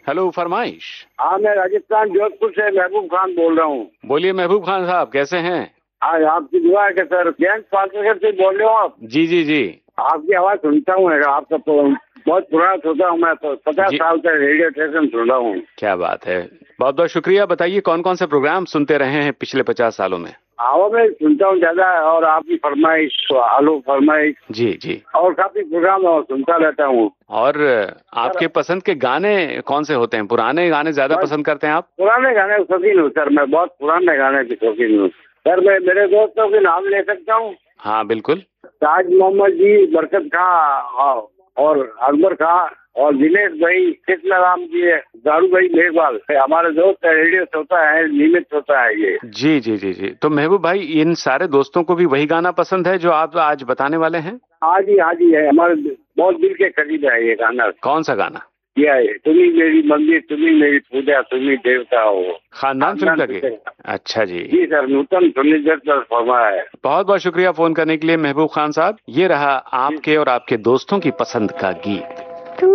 Hello, फरमाइश। हाँ, मैं राजस्थान जोधपुर से महबूब खान बोल रहा हूँ। बोलिए महबूब खान साहब, कैसे हैं? आज आपकी दुआ है कि सर जैन पार्टनर से बोल रहे हो आप? जी जी जी आपकी आवाज सुनता हूँ, आपका तो बहुत पुराना श्रोता हूँ मैं, तो 50 जी। साल से रेडियो स्टेशन सुन रहा हूँ। क्या बात है, बहुत बहुत शुक्रिया। बताइए कौन कौन से प्रोग्राम सुनते रहे हैं पिछले 50 सालों में? हाँ, मैं सुनता हूँ ज्यादा, और आपकी फरमाइश, आलो फरमाइश जी जी। और काफी प्रोग्राम सुनता रहता हूँ। और आपके पसंद के गाने कौन से होते हैं? पुराने गाने ज्यादा पसंद करते हैं आप? पुराने गाने के शौकीन हूँ सर, मैं बहुत पुराने गाने के शौकीन हूँ सर। मैं मेरे दोस्तों के नाम ले सकता हूँ? हाँ बिल्कुल। ताज मोहम्मद जी, बरकत खां और अकबर खां और दिनेश भाई, कृष्ण राम जी, दारू भाई मेघवाल, हमारे दोस्त है, रेडियो श्रोता है, नियमित होता है ये। जी जी जी जी। तो महबूब भाई, इन सारे दोस्तों को भी वही गाना पसंद है जो आप आज बताने वाले हैं? हाँ जी, हाँ जी, है, हमारे बहुत दिल के करीब है ये गाना। कौन सा गाना? किया है, तुम्ही मेरी मंदिर, तुम्ही मेरी पूजा, तुम्ही देवता हो। खानदान फिल्म का? अच्छा जी। जी सर, नूतन फर्नीचर पर फरमा है। बहुत बहुत शुक्रिया फोन करने के लिए महबूब खान साहब। ये रहा आपके और आपके दोस्तों की पसंद का गीत।